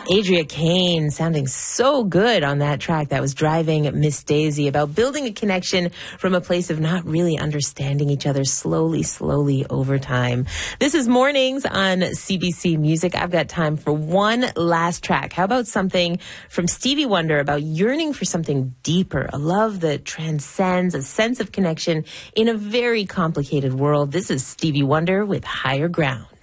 Adria Kane sounding so good on that track. That was Driving Miss Daisy, about building a connection from a place of not really understanding each other slowly over time. This is Mornings on CBC Music. I've got time for one last track. How about something from Stevie Wonder about yearning for something deeper, a love that transcends, a sense of connection in a very complicated world. This is Stevie Wonder with Higher Ground.